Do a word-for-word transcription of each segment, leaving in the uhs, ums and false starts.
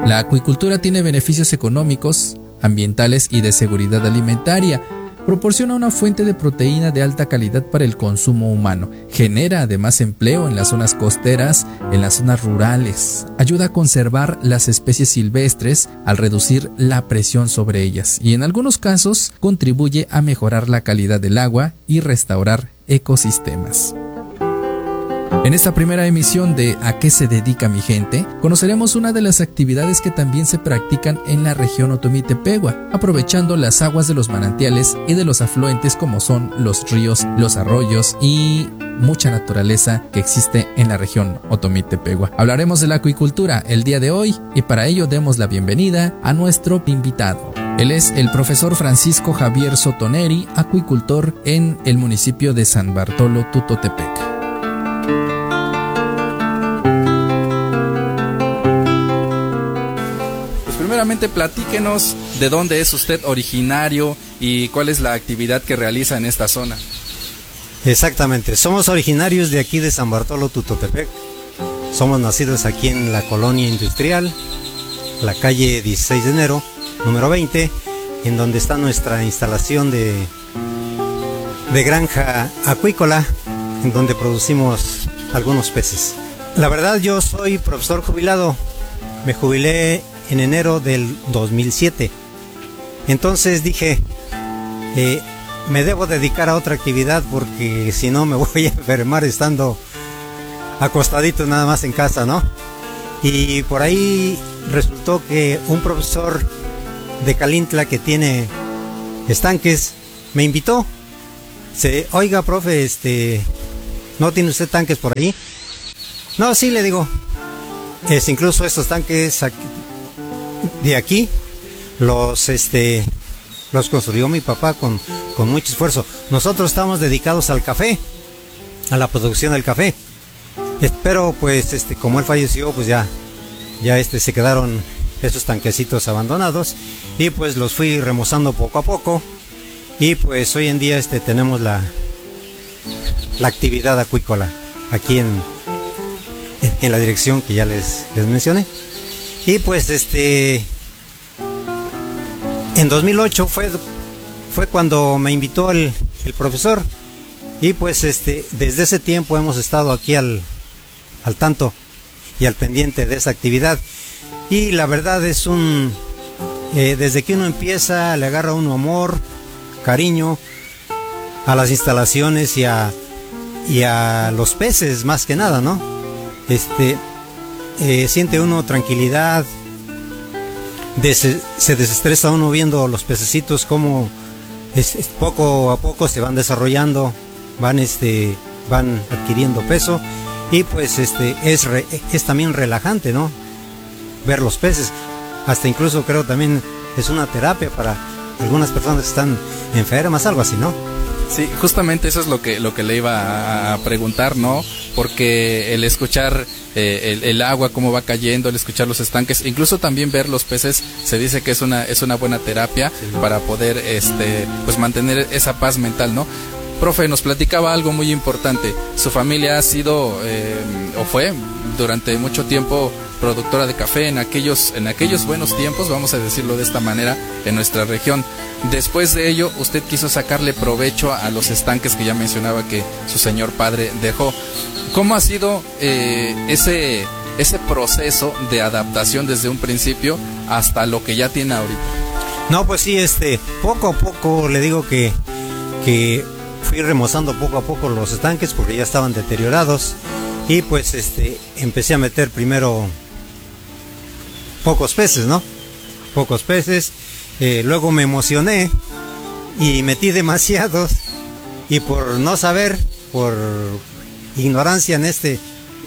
La acuicultura tiene beneficios económicos, ambientales y de seguridad alimentaria. Proporciona una fuente de proteína de alta calidad para el consumo humano. Genera además empleo en las zonas costeras, en las zonas rurales. Ayuda a conservar las especies silvestres al reducir la presión sobre ellas. Y en algunos casos contribuye a mejorar la calidad del agua y restaurar ecosistemas. En esta primera emisión de ¿A qué se dedica mi gente?, conoceremos una de las actividades que también se practican en la región Otomí-Tepehua, aprovechando las aguas de los manantiales y de los afluentes como son los ríos, los arroyos y mucha naturaleza que existe en la región Otomí-Tepehua. Hablaremos de la acuicultura el día de hoy y para ello demos la bienvenida a nuestro invitado. Él es el profesor Francisco Javier Sotoneri, acuicultor en el municipio de San Bartolo Tutotepec. Primeramente, platíquenos de dónde es usted originario y cuál es la actividad que realiza en esta zona. Exactamente, somos originarios de aquí de San Bartolo Tutotepec. Somos nacidos aquí en la colonia industrial, la calle dieciséis de enero, número veinte, en donde está nuestra instalación de, de granja acuícola, en donde producimos algunos peces. La verdad, yo soy profesor jubilado, me jubilé en enero del dos mil siete. Entonces dije, eh, me debo dedicar a otra actividad porque si no me voy a enfermar estando acostadito nada más en casa, ¿no? Y por ahí resultó que un profesor de Calintla que tiene estanques me invitó. Se, oiga, profe, este, ¿no tiene usted tanques por ahí? No, sí, le digo. Es incluso estos tanques aquí, de aquí los este los construyó mi papá con, con mucho esfuerzo. Nosotros estamos dedicados al café, a la producción del café. Pero pues este como él falleció, pues ya ya este se quedaron esos tanquecitos abandonados y pues los fui remozando poco a poco y pues hoy en día este tenemos la la actividad acuícola aquí en en la dirección que ya les les mencioné. Y pues este en dos mil ocho fue fue cuando me invitó el, el profesor y pues este desde ese tiempo hemos estado aquí al al tanto y al pendiente de esa actividad y la verdad es un eh, desde que uno empieza le agarra uno amor, cariño a las instalaciones y a y a los peces más que nada, ¿no? Este Eh, siente uno tranquilidad, des- se desestresa uno viendo los pececitos como es, es poco a poco se van desarrollando, van este van adquiriendo peso y pues este es re- es también relajante, ¿no? Ver los peces, hasta incluso creo también es una terapia para algunas personas que están enfermas, algo así, ¿no? Sí, justamente eso es lo que lo que le iba a preguntar, ¿no? Porque el escuchar eh, el, el agua cómo va cayendo, el escuchar los estanques, incluso también ver los peces, se dice que es una es una buena terapia sí, para poder este pues mantener esa paz mental, ¿no? Profe, nos platicaba algo muy importante. Su familia ha sido eh, o fue durante mucho tiempo productora de café en aquellos en aquellos buenos tiempos, vamos a decirlo de esta manera, en nuestra región. Después de ello, usted quiso sacarle provecho a los estanques que ya mencionaba que su señor padre dejó. ¿Cómo ha sido eh, ese ese proceso de adaptación desde un principio hasta lo que ya tiene ahorita? No, pues sí, este, poco a poco le digo que que fui remozando poco a poco los estanques porque ya estaban deteriorados y pues este empecé a meter primero pocos peces, ¿no? Pocos peces, eh, luego me emocioné y metí demasiados y por no saber, por ignorancia en este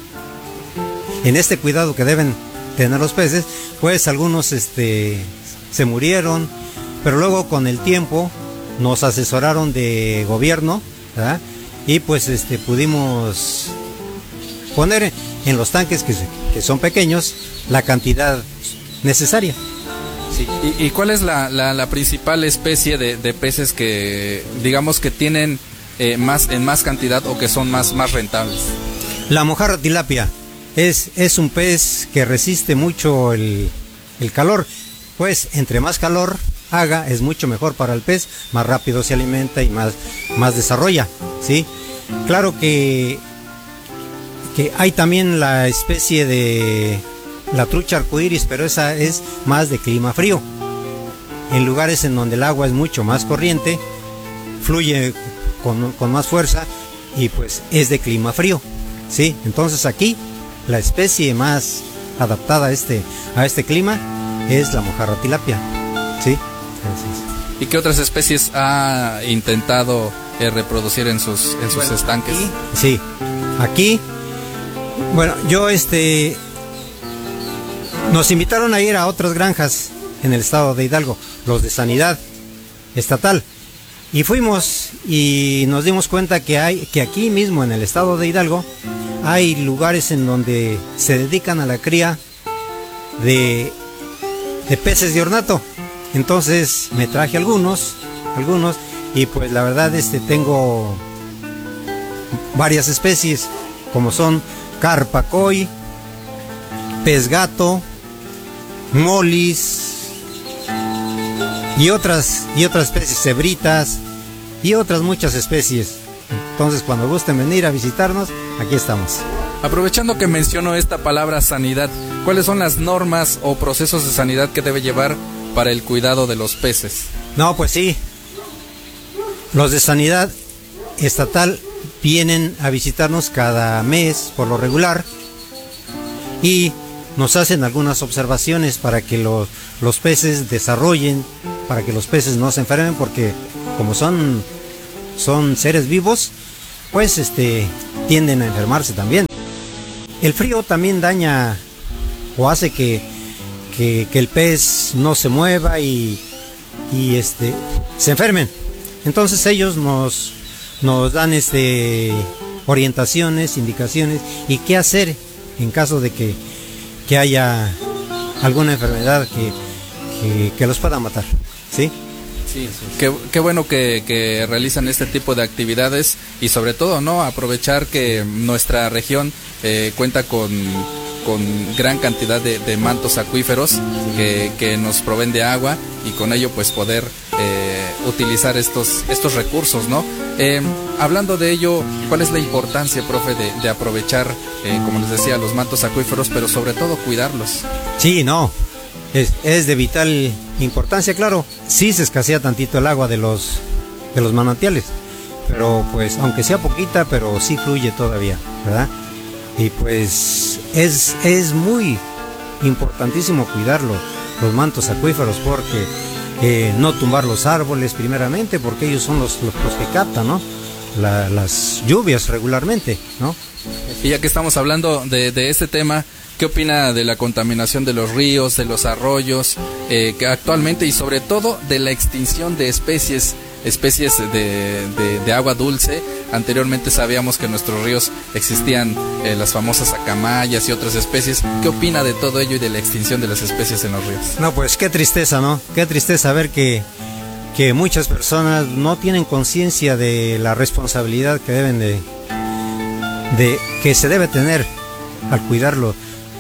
en este cuidado que deben tener los peces, pues algunos este se murieron, pero luego con el tiempo nos asesoraron de gobierno, ¿verdad? Y pues este pudimos poner en los tanques que, que son pequeños la cantidad necesaria. Sí. ¿Y, ¿Y cuál es la, la, la principal especie de, de peces que digamos que tienen eh, más en más cantidad o que son más, más rentables? La mojarra tilapia es, es un pez que resiste mucho el, el calor. Pues entre más calor haga es mucho mejor para el pez, más rápido se alimenta y más, más desarrolla, ¿sí? Claro que, que hay también la especie de la trucha arcoíris, pero esa es más de clima frío. En lugares en donde el agua es mucho más corriente, fluye con, con más fuerza y pues es de clima frío, ¿sí? Entonces aquí la especie más adaptada a este, a este clima es la mojarra tilapia, ¿sí? ¿Y qué otras especies ha intentado eh, reproducir en sus, en sus bueno, estanques? Aquí, sí, aquí, bueno, yo este, nos invitaron a ir a otras granjas en el estado de Hidalgo, los de Sanidad Estatal, y fuimos y nos dimos cuenta que hay, que aquí mismo en el estado de Hidalgo hay lugares en donde se dedican a la cría de, de peces de ornato. Entonces me traje algunos, algunos, y pues la verdad este tengo varias especies, como son carpa koi, pez gato, molis y otras y otras especies, cebritas y otras muchas especies. Entonces cuando gusten venir a visitarnos, aquí estamos. Aprovechando que menciono esta palabra sanidad, ¿cuáles son las normas o procesos de sanidad que debe llevar para el cuidado de los peces? No, pues sí. Los de Sanidad Estatal vienen a visitarnos cada mes por lo regular y nos hacen algunas observaciones para que los, los peces desarrollen, para que los peces no se enfermen, porque como son, son seres vivos, pues este, tienden a enfermarse también. El frío también daña o hace que, que, que el pez no se mueva y, y este, se enfermen. Entonces ellos nos, nos dan este, orientaciones, indicaciones y qué hacer en caso de que, que haya alguna enfermedad que, que, que los pueda matar, ¿sí? Sí, qué, qué bueno que, que realizan este tipo de actividades y sobre todo, ¿no?, aprovechar que nuestra región eh, cuenta con, con gran cantidad de, de mantos acuíferos que, que nos proveen de agua y con ello pues poder eh, utilizar estos, estos recursos, ¿no? Eh, hablando de ello, ¿cuál es la importancia, profe, de, de aprovechar, eh, como les decía, los mantos acuíferos, pero sobre todo cuidarlos? Sí, no, es, es de vital importancia, claro. Sí se escasea tantito el agua de los, de los manantiales, pero pues aunque sea poquita, pero sí fluye todavía, ¿verdad? Y pues es, es muy importantísimo cuidarlo, los mantos acuíferos, porque eh, no tumbar los árboles primeramente, porque ellos son los, los, los que captan, ¿no?, La, las lluvias regularmente, ¿no? Y ya que estamos hablando de, de este tema, ¿qué opina de la contaminación de los ríos, de los arroyos, eh, que actualmente, y sobre todo de la extinción de especies, especies de, de, de agua dulce? Anteriormente sabíamos que en nuestros ríos existían eh, las famosas acamayas y otras especies. ¿Qué opina de todo ello y de la extinción de las especies en los ríos? No, pues qué tristeza, ¿no? Qué tristeza ver que, que muchas personas no tienen conciencia de la responsabilidad que deben de, de, que se debe tener al cuidarlo.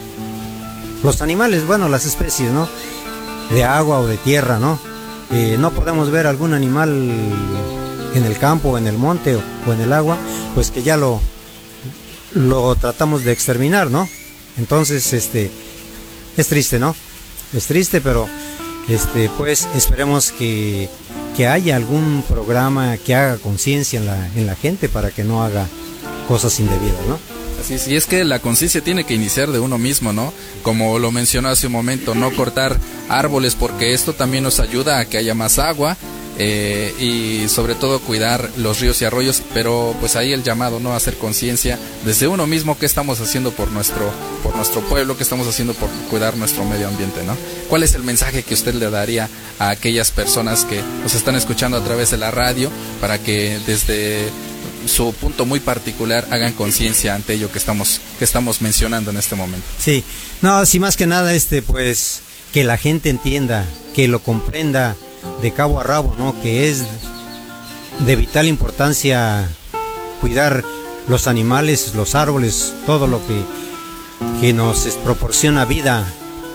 Los animales, bueno, las especies, ¿no?, de agua o de tierra, ¿no? Eh, no podemos ver algún animal en el campo, o en el monte o, o en el agua, pues que ya lo, lo tratamos de exterminar, ¿no? Entonces, este, es triste, ¿no? Es triste, pero este, pues esperemos que, que haya algún programa que haga conciencia en la, en la gente para que no haga cosas indebidas, ¿no? Así es, y es que la conciencia tiene que iniciar de uno mismo, ¿no? Como lo mencionó hace un momento, no cortar árboles, porque esto también nos ayuda a que haya más agua eh, y sobre todo cuidar los ríos y arroyos, pero pues ahí el llamado, ¿no?, a hacer conciencia desde uno mismo, qué estamos haciendo por nuestro, por nuestro pueblo, qué estamos haciendo por cuidar nuestro medio ambiente, ¿no? ¿Cuál es el mensaje que usted le daría a aquellas personas que nos están escuchando a través de la radio para que desde su punto muy particular hagan conciencia ante ello que estamos que estamos mencionando en este momento? Sí, no, sí, más que nada este pues que la gente entienda, que lo comprenda de cabo a rabo, ¿no?, que es de vital importancia cuidar los animales, los árboles, todo lo que que nos proporciona vida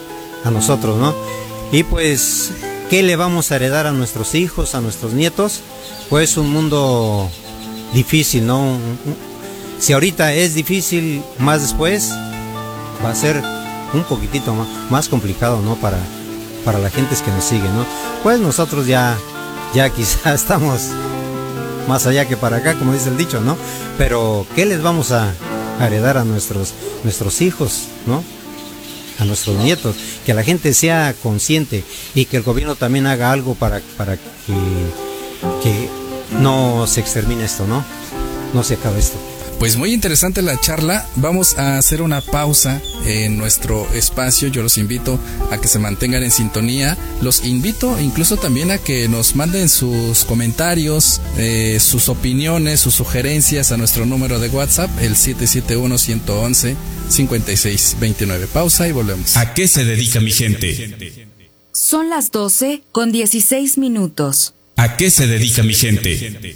a nosotros, ¿no? Y pues, ¿qué le vamos a heredar a nuestros hijos, a nuestros nietos? Pues un mundo difícil, ¿no? Si ahorita es difícil, más después va a ser un poquitito más, más complicado, ¿no? Para, para la gente que nos sigue, ¿no? Pues nosotros ya, ya quizá estamos más allá que para acá, como dice el dicho, ¿no? Pero ¿qué les vamos a, a heredar a nuestros, nuestros hijos, ¿no? A nuestros nietos, que la gente sea consciente y que el gobierno también haga algo para, para que, que no se extermine esto, ¿no? No se acabe esto. Pues muy interesante la charla. Vamos a hacer una pausa en nuestro espacio. Yo los invito a que se mantengan en sintonía. Los invito incluso también a que nos manden sus comentarios, eh, sus opiniones, sus sugerencias a nuestro número de WhatsApp, el siete siete uno, uno uno, cinco seis dos nueve. Pausa y volvemos. ¿A qué se dedica mi gente? Son las doce con dieciséis minutos. ¿A qué se dedica mi gente?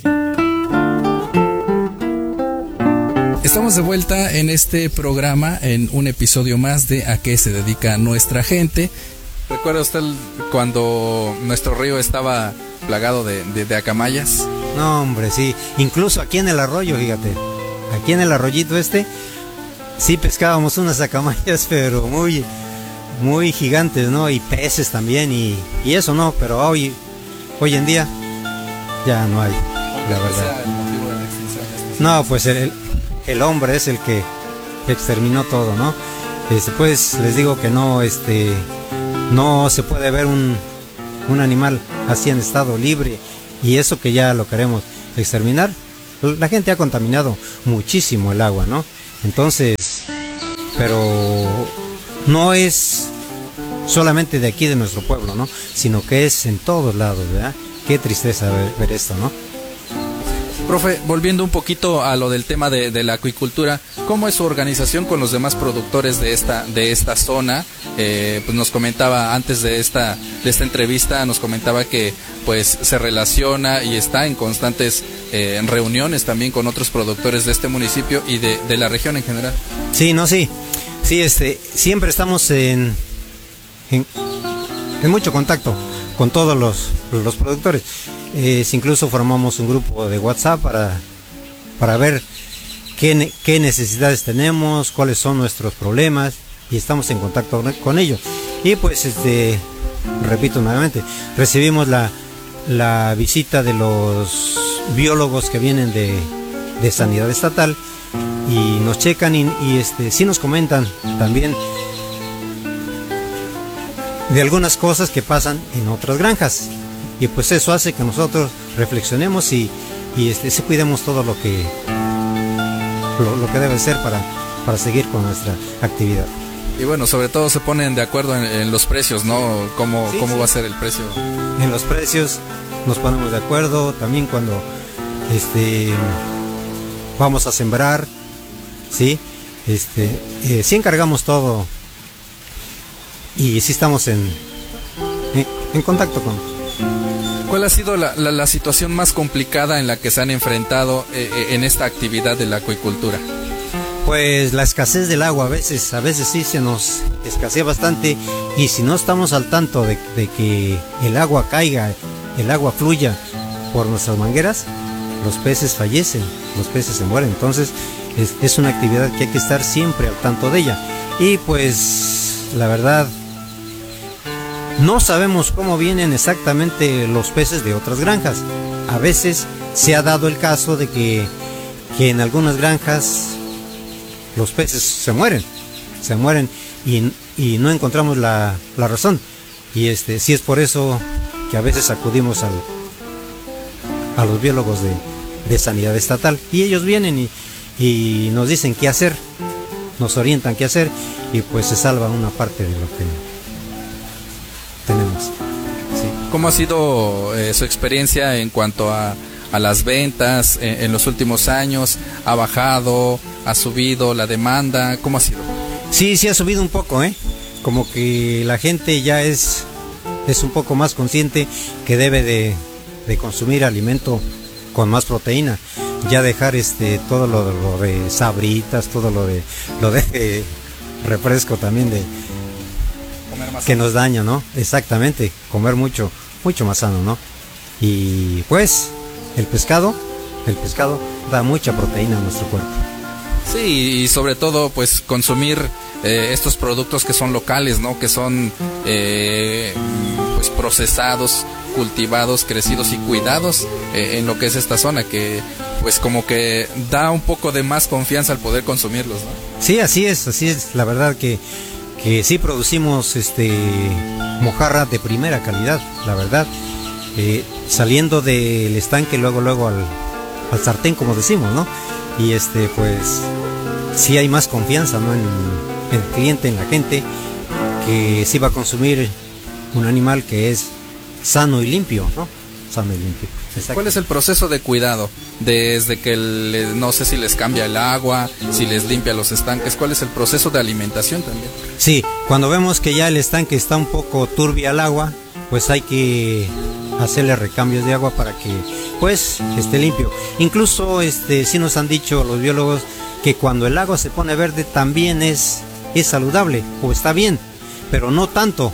Estamos de vuelta en este programa, en un episodio más de ¿A qué se dedica nuestra gente? ¿Recuerda usted cuando nuestro río estaba plagado de, de, de acamayas? No, hombre, sí. Incluso aquí en el arroyo, fíjate. Aquí en el arroyito este, sí pescábamos unas acamayas, pero muy, muy gigantes, ¿no? Y peces también, y, y eso no. Pero hoy, hoy en día, ya no hay, la verdad. No, pues el... el hombre es el que exterminó todo, ¿no? Este, pues les digo que no, este, no se puede ver un, un animal así en estado libre, y eso que ya lo queremos exterminar. La gente ha contaminado muchísimo el agua, ¿no? Entonces, pero no es solamente de aquí de nuestro pueblo, ¿no? Sino que es en todos lados, ¿verdad? Qué tristeza ver, ver esto, ¿no? Profe, volviendo un poquito a lo del tema de, de la acuicultura, ¿cómo es su organización con los demás productores de esta de esta zona? Eh, pues nos comentaba antes de esta de esta entrevista, nos comentaba que pues se relaciona y está en constantes eh, reuniones también con otros productores de este municipio y de, de la región en general. Sí, no, sí, sí, este, siempre estamos en en, en mucho contacto con todos los, los productores. Eh, incluso formamos un grupo de WhatsApp para, para ver qué, qué necesidades tenemos, cuáles son nuestros problemas, y estamos en contacto con ellos. Y pues, este, repito nuevamente, recibimos la, la visita de los biólogos que vienen de, de Sanidad Estatal, y nos checan y, y este, sí nos comentan también de algunas cosas que pasan en otras granjas. Y pues eso hace que nosotros reflexionemos y, y este, se cuidemos todo lo que lo, lo que debe ser para, para seguir con nuestra actividad. Y bueno, sobre todo se ponen de acuerdo en, en los precios, ¿no? ¿Cómo, sí, cómo sí. va a ser el precio? En los precios nos ponemos de acuerdo, también cuando este, vamos a sembrar, ¿sí? Este, eh, sí encargamos todo y sí estamos en, en, en contacto con... ¿Cuál ha sido la, la, la situación más complicada en la que se han enfrentado eh, en esta actividad de la acuicultura? Pues la escasez del agua, a veces, a veces sí se nos escasea bastante, y si no estamos al tanto de, de que el agua caiga, el agua fluya por nuestras mangueras, los peces fallecen, los peces se mueren. Entonces es, es una actividad que hay que estar siempre al tanto de ella. Y pues la verdad, no sabemos cómo vienen exactamente los peces de otras granjas. A veces se ha dado el caso de que, que en algunas granjas los peces se mueren, se mueren y, y no encontramos la, la razón. Y este, sí es por eso que a veces acudimos al, a los biólogos de, de Sanidad Estatal, y ellos vienen y, y nos dicen qué hacer, nos orientan qué hacer, y pues se salva una parte de lo que tenemos. Sí. ¿Cómo ha sido eh, su experiencia en cuanto a, a las ventas en, en los últimos años? ¿Ha bajado? ¿Ha subido la demanda? ¿Cómo ha sido? Sí, sí ha subido un poco, ¿eh? Como que la gente ya es, es un poco más consciente que debe de, de consumir alimento con más proteína. Ya dejar este todo lo, lo de sabritas, todo lo de lo de eh, refresco también de comer más que sano. nos daña, ¿no? Exactamente, comer mucho, mucho más sano, ¿no? Y pues el pescado, el pescado da mucha proteína a nuestro cuerpo. Sí, y sobre todo pues consumir eh, estos productos que son locales, ¿no? Que son eh, pues procesados, cultivados, crecidos y cuidados eh, en lo que es esta zona, que pues como que da un poco de más confianza al poder consumirlos, ¿no? Sí, así es, así es, la verdad que, que sí producimos este mojarra de primera calidad, la verdad. Eh, saliendo del estanque luego luego al, al sartén, como decimos, ¿no? Y este pues sí hay más confianza, ¿no? En, en el cliente, en la gente, que sí va a consumir un animal que es sano y limpio, ¿no? Sano y limpio. Exacto. ¿Cuál es el proceso de cuidado? Desde que le, no sé si les cambia el agua, si les limpia los estanques, ¿cuál es el proceso de alimentación también? Sí, cuando vemos que ya el estanque está un poco turbia el agua, pues hay que hacerle recambios de agua para que pues esté limpio. Incluso este sí nos han dicho los biólogos que cuando el agua se pone verde también es, es saludable o está bien, pero no tanto,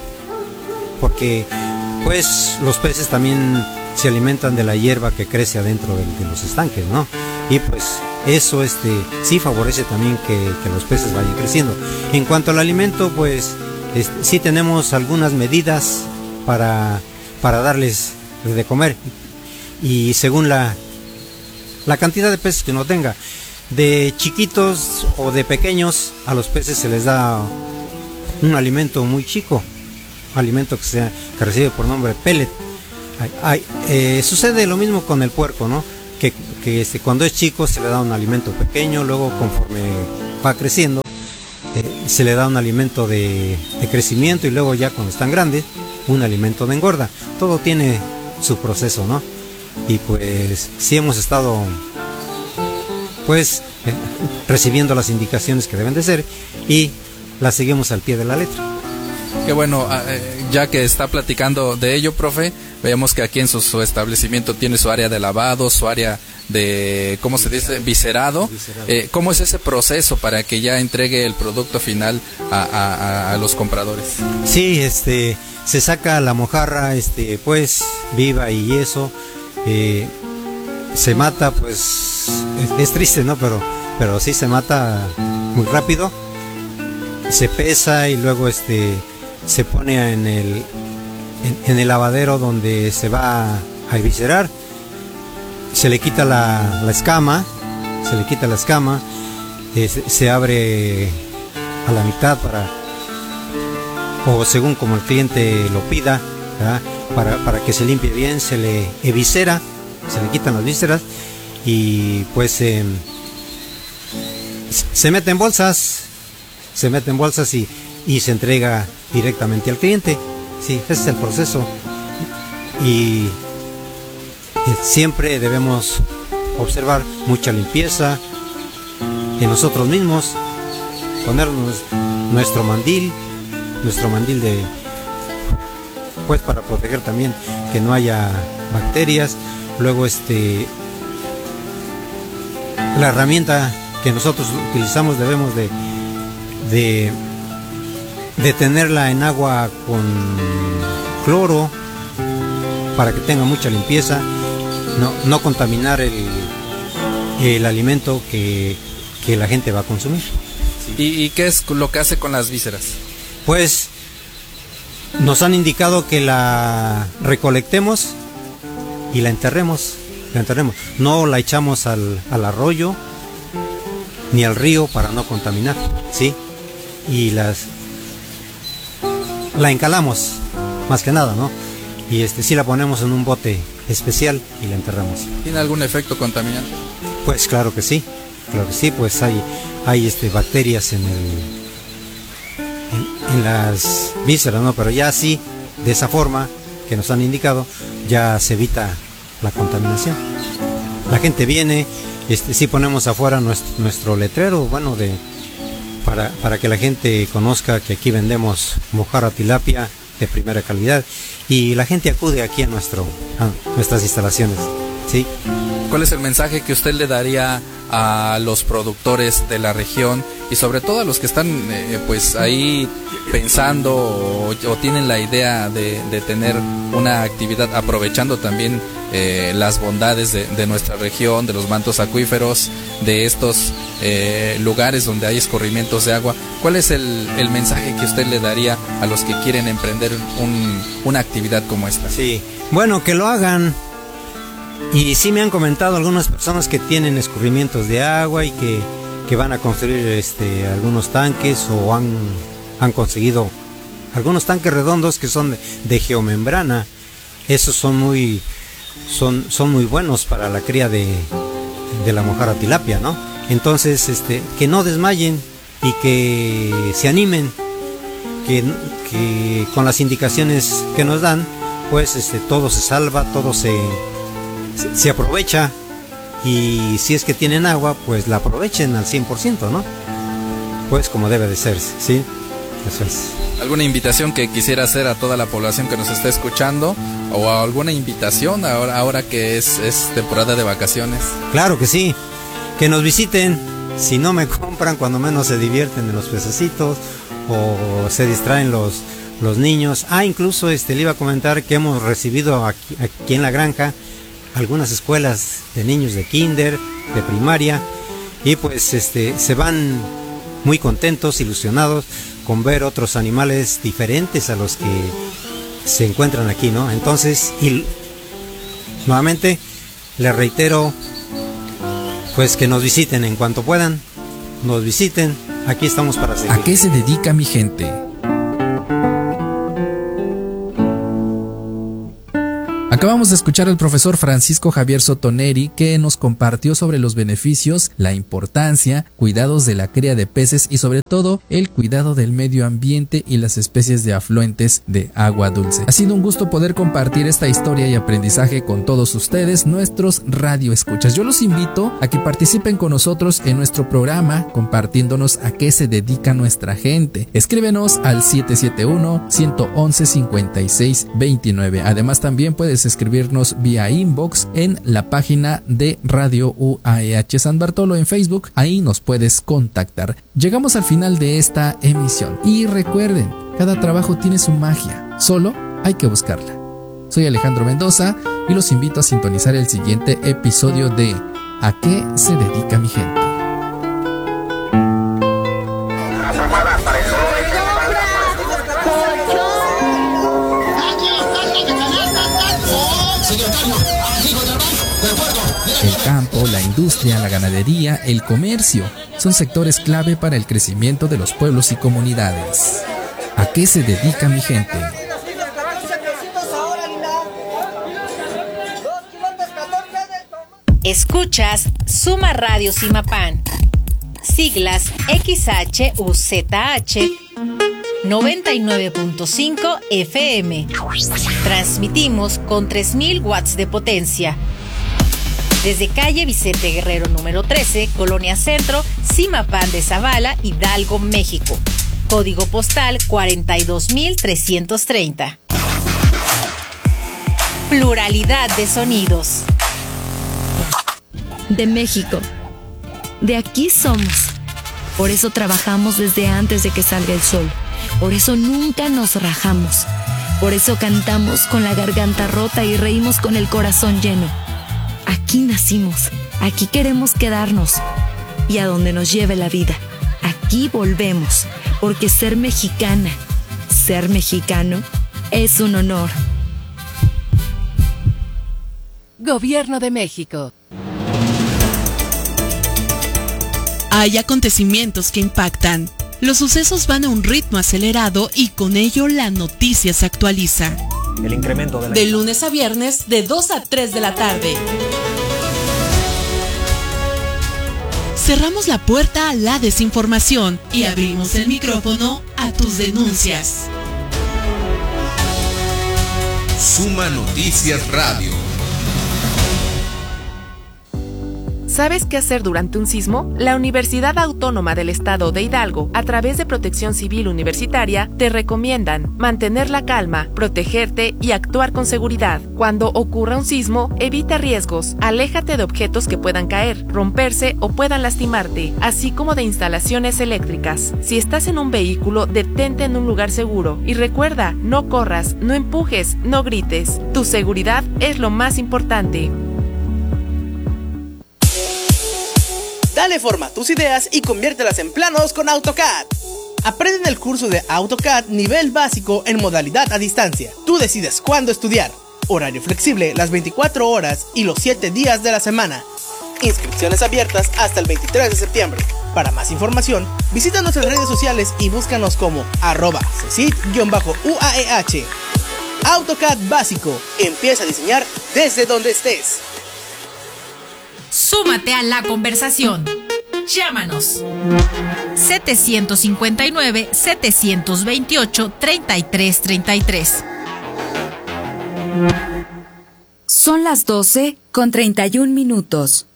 porque pues los peces también se alimentan de la hierba que crece adentro de, de los estanques, ¿no? Y pues eso este sí favorece también que, que los peces vayan creciendo. En cuanto al alimento, pues este, sí tenemos algunas medidas para, para darles de comer, y según la, la cantidad de peces que uno tenga. De chiquitos o de pequeños, a los peces se les da un alimento muy chico, alimento que, sea, que recibe por nombre pellet. Ay, ay, eh, sucede lo mismo con el puerco, ¿no? Que, que este, cuando es chico se le da un alimento pequeño, luego conforme va creciendo eh, se le da un alimento de, de crecimiento, y luego ya cuando están grandes un alimento de engorda. Todo tiene su proceso, ¿no? Y pues sí hemos estado pues eh, recibiendo las indicaciones que deben de ser, y las seguimos al pie de la letra. Que bueno, ya que está platicando de ello, profe, veamos que aquí en su, su establecimiento tiene su área de lavado, su área de, ¿cómo se dice? Viscerado. Eh, ¿Cómo es ese proceso para que ya entregue el producto final a, a, a los compradores? Sí, este, se saca la mojarra, este, pues, viva y eso, eh, se mata, pues, es, es triste, ¿no? Pero, pero sí se mata muy rápido, se pesa y luego, este, se pone en el, en, en el lavadero donde se va a eviscerar, se le quita la, la escama, se le quita la escama, eh, se, se abre a la mitad para, o según como el cliente lo pida, para, para que se limpie bien, se le eviscera, se le quitan las vísceras, y pues eh, se mete en bolsas, se mete en bolsas y, y se entrega directamente al cliente. Sí, ese es el proceso, y siempre debemos observar mucha limpieza en nosotros mismos, ponernos nuestro mandil, nuestro mandil de, pues para proteger también que no haya bacterias. Luego este, la herramienta que nosotros utilizamos debemos de, de, de tenerla en agua con cloro para que tenga mucha limpieza, no, no contaminar el, el alimento que, que la gente va a consumir. ¿Y, ¿Y qué es lo que hace con las vísceras? Pues nos han indicado que la recolectemos y la enterremos, la enterremos. No la echamos al, al arroyo ni al río para no contaminar, ¿sí? Y las la encalamos, más que nada, ¿no? Y este sí la ponemos en un bote especial y la enterramos. ¿Tiene algún efecto contaminante? Pues claro que sí, claro que sí, pues hay, hay este, bacterias en el en, en las vísceras, ¿no? Pero ya así, de esa forma que nos han indicado, ya se evita la contaminación. La gente viene, este, sí ponemos afuera nuestro, nuestro letrero, bueno, de para, para que la gente conozca que aquí vendemos mojarra tilapia de primera calidad, y la gente acude aquí a, nuestro, a nuestras instalaciones. ¿sí? ¿Cuál es el mensaje que usted le daría a los productores de la región y sobre todo a los que están eh, pues ahí pensando o, o tienen la idea de, de tener una actividad aprovechando también eh, las bondades de, de nuestra región, de los mantos acuíferos, de estos eh, lugares donde hay escurrimientos de agua? ¿Cuál es el, el mensaje que usted le daría a los que quieren emprender un, una actividad como esta? Sí, bueno, que lo hagan. Y sí me han comentado algunas personas que tienen escurrimientos de agua y que, que van a construir este, algunos tanques o han, han conseguido algunos tanques redondos que son de, de geomembrana. Esos son muy, son, son muy buenos para la cría de, de la mojarra tilapia, ¿no? Entonces, este, que no desmayen y que se animen, que, que con las indicaciones que nos dan, pues este, todo se salva, todo se... se aprovecha, y si es que tienen agua, pues la aprovechen al cien por ciento, ¿no? Pues como debe de ser, ¿sí? Eso es. ¿Alguna invitación que quisiera hacer a toda la población que nos está escuchando? ¿O alguna invitación ahora, ahora que es, es temporada de vacaciones? Claro que sí, que nos visiten. Si no me compran, cuando menos se divierten en los pececitos o se distraen los, los niños. Ah, incluso este, le iba a comentar que hemos recibido aquí, aquí en la granja algunas escuelas de niños de kinder, de primaria, y pues este se van muy contentos, ilusionados con ver otros animales diferentes a los que se encuentran aquí, ¿no? Entonces, y nuevamente les reitero, pues que nos visiten en cuanto puedan, nos visiten, aquí estamos para servir. ¿A qué se dedica mi gente? Acabamos de escuchar al profesor Francisco Javier Sotoneri, que nos compartió sobre los beneficios, la importancia, cuidados de la cría de peces y sobre todo el cuidado del medio ambiente y las especies de afluentes de agua dulce. Ha sido un gusto poder compartir esta historia y aprendizaje con todos ustedes, nuestros radioescuchas. Yo los invito a que participen con nosotros en nuestro programa compartiéndonos a qué se dedica nuestra gente. Escríbenos al siete siete uno, uno uno uno, cinco seis dos nueve. Además también puedes escribirnos vía inbox en la página de Radio U A E H San Bartolo en Facebook. Ahí nos puedes contactar. Llegamos al final de esta emisión y recuerden, cada trabajo tiene su magia, solo hay que buscarla. Soy Alejandro Mendoza y los invito a sintonizar el siguiente episodio de ¿A qué se dedica mi gente? El campo, la industria, la ganadería, el comercio son sectores clave para el crecimiento de los pueblos y comunidades. ¿A qué se dedica mi gente? Escuchas Suma Radio Simapán, siglas X H U Z H noventa y nueve punto cinco F M. Transmitimos con tres mil watts de potencia. Desde calle Vicente Guerrero número trece, Colonia Centro, Simapán de Zavala, Hidalgo, México. Código postal cuarenta y dos mil trescientos treinta. Pluralidad de sonidos. De México. De aquí somos. Por eso trabajamos desde antes de que salga el sol. Por eso nunca nos rajamos. Por eso cantamos con la garganta rota y reímos con el corazón lleno. Aquí nacimos, aquí queremos quedarnos. Y a donde nos lleve la vida, aquí volvemos. Porque ser mexicana, ser mexicano, es un honor. Gobierno de México. Hay acontecimientos que impactan. Los sucesos van a un ritmo acelerado y con ello la noticia se actualiza. El incremento de la... De lunes a viernes, de dos a tres de la tarde. Cerramos la puerta a la desinformación y abrimos el micrófono a tus denuncias. Suma Noticias Radio. ¿Sabes qué hacer durante un sismo? La Universidad Autónoma del Estado de Hidalgo, a través de Protección Civil Universitaria, te recomiendan mantener la calma, protegerte y actuar con seguridad. Cuando ocurra un sismo, evita riesgos, aléjate de objetos que puedan caer, romperse o puedan lastimarte, así como de instalaciones eléctricas. Si estás en un vehículo, detente en un lugar seguro y recuerda, no corras, no empujes, no grites. Tu seguridad es lo más importante. Dale forma a tus ideas y conviértelas en planos con AutoCAD. Aprende en el curso de AutoCAD nivel básico en modalidad a distancia. Tú decides cuándo estudiar. Horario flexible las veinticuatro horas y los siete días de la semana. Inscripciones abiertas hasta el veintitrés de septiembre. Para más información, visita nuestras redes sociales y búscanos como arroba cesit-U A E H. AutoCAD básico. Empieza a diseñar desde donde estés. Súmate a la conversación. Llámanos. setecientos cincuenta y nueve, setecientos veintiocho, treinta y tres treinta y tres. Son las doce con treinta y un minutos.